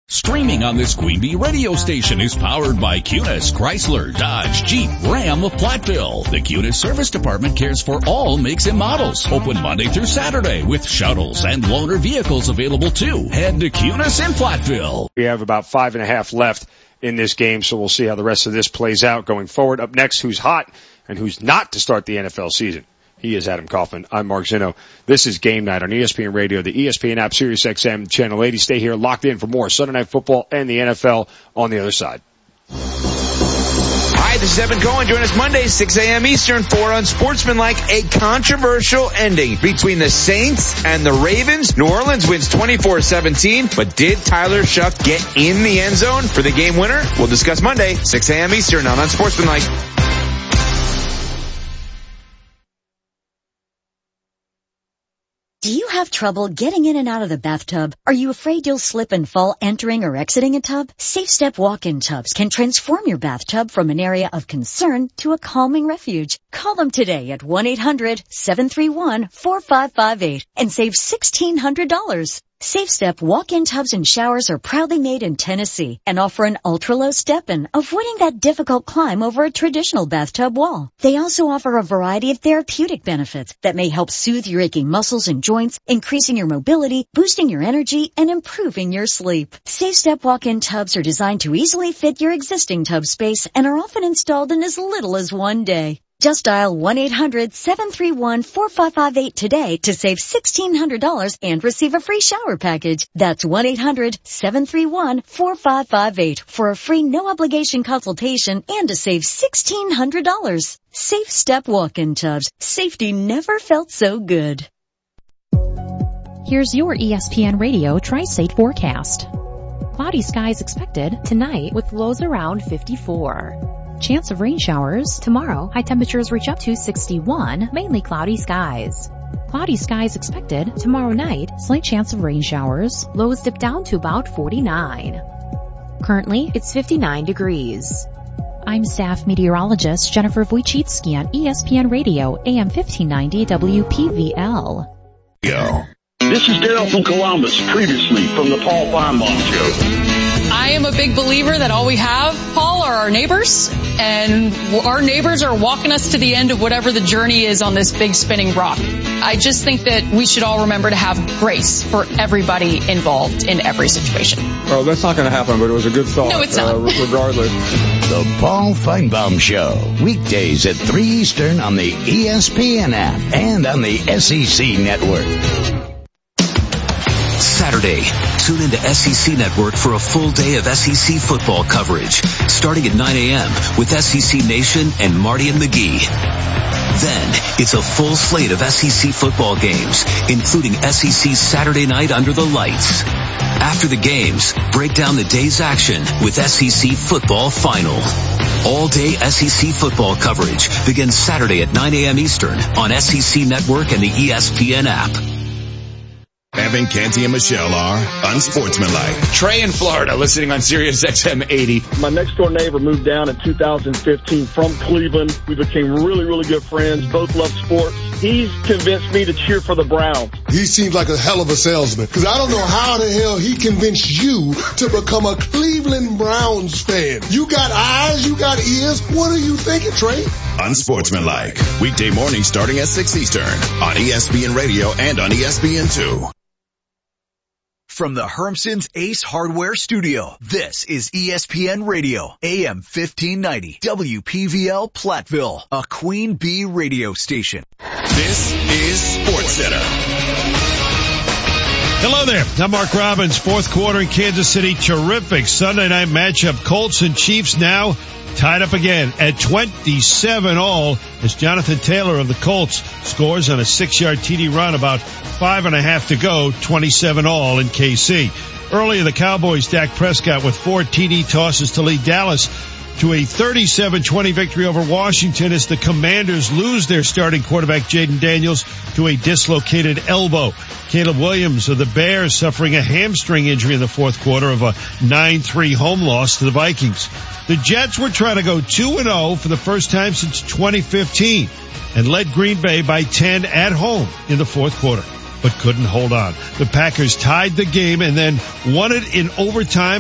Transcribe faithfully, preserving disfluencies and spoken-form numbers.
Streaming on this Queen Bee radio station is powered by Cunis, Chrysler, Dodge, Jeep, Ram of Platteville. The Cunis Service Department cares for all makes and models. Open Monday through Saturday with shuttles and loaner vehicles available too. Head to Cunis in Platteville. We have about five and a half left in this game, so we'll see how the rest of this plays out going forward. Up next, who's hot and who's not to start the N F L season. He is Adam Kaufman. I'm Mark Zinno. This is Game Night on E S P N Radio, the E S P N app, Sirius X M, Channel eighty. Stay here locked in for more Sunday Night Football and the N F L on the other side. Hi, this is Evan Cohen. Join us Monday, six a.m. Eastern for Unsportsmanlike, a controversial ending between the Saints and the Ravens. New Orleans wins twenty-four seventeen, but did Tyler Shuck get in the end zone for the game winner? We'll discuss Monday, six a.m. Eastern on Unsportsmanlike. Do you have trouble getting in and out of the bathtub? Are you afraid you'll slip and fall entering or exiting a tub? SafeStep walk-in tubs can transform your bathtub from an area of concern to a calming refuge. Call them today at one eight hundred seven three one four five five eight and save sixteen hundred dollars. SafeStep walk-in tubs and showers are proudly made in Tennessee and offer an ultra-low step-in, avoiding that difficult climb over a traditional bathtub wall. They also offer a variety of therapeutic benefits that may help soothe your aching muscles and joints, increasing your mobility, boosting your energy, and improving your sleep. SafeStep walk-in tubs are designed to easily fit your existing tub space and are often installed in as little as one day. Just dial one eight hundred seven three one four five five eight today to save sixteen hundred dollars and receive a free shower package. That's one eight hundred seven three one four five five eight for a free no-obligation consultation and to save sixteen hundred dollars. Safe Step walk-in tubs. Safety never felt so good. Here's your E S P N Radio Tri-State forecast. Cloudy skies expected tonight with lows around fifty-four. Chance of rain showers tomorrow. High temperatures reach up to sixty-one, mainly cloudy skies. Cloudy skies expected tomorrow night. Slight chance of rain showers. Lows dip down to about forty-nine. Currently, it's fifty-nine degrees. I'm staff meteorologist Jennifer Wojcicki on E S P N Radio, A M fifteen ninety W P V L. Yo. This is Daryl from Columbus, previously from the Paul Feinbaum Show. I am a big believer that all we have, Paul, are our neighbors, and our neighbors are walking us to the end of whatever the journey is on this big spinning rock. I just think that we should all remember to have grace for everybody involved in every situation. Well, that's not going to happen, but it was a good thought. No, it's not. Uh, regardless. The Paul Feinbaum Show, weekdays at three Eastern on the E S P N app and on the S E C network. Saturday, tune into S E C Network for a full day of S E C football coverage, starting at nine a.m. with S E C Nation and Marty and McGee. Then, it's a full slate of S E C football games, including S E C Saturday Night Under the Lights. After the games, break down the day's action with S E C Football Final. All-day S E C football coverage begins Saturday at nine a.m. Eastern on S E C Network and the E S P N app. Evan, Canty, and Michelle are unsportsmanlike. Trey in Florida, listening on Sirius X M eighty. My next door neighbor moved down in two thousand fifteen from Cleveland. We became really, really good friends. Both love sports. He's convinced me to cheer for the Browns. He seems like a hell of a salesman, because I don't know how the hell he convinced you to become a Cleveland Browns fan. You got eyes, you got ears. What are you thinking, Trey? Unsportsmanlike. Weekday morning starting at six Eastern on E S P N Radio and on E S P N two. From the Hermson's Ace Hardware Studio, this is E S P N Radio, A M fifteen ninety, W P V L Platteville, a Queen Bee radio station. This is SportsCenter. Hello there. I'm Mark Robbins. Fourth quarter in Kansas City. Terrific Sunday night matchup. Colts and Chiefs now tied up again at twenty-seven all as Jonathan Taylor of the Colts scores on a six-yard T D run, about five and a half to go, twenty-seven all in K C. Earlier, the Cowboys' Dak Prescott with four T D tosses to lead Dallas to a thirty-seven twenty victory over Washington as the Commanders lose their starting quarterback Jaden Daniels to a dislocated elbow. Caleb Williams of the Bears suffering a hamstring injury in the fourth quarter of a nine three home loss to the Vikings. The Jets were trying to go two and oh for the first time since twenty fifteen and led Green Bay by ten at home in the fourth quarter, but couldn't hold on. The Packers tied the game and then won it in overtime.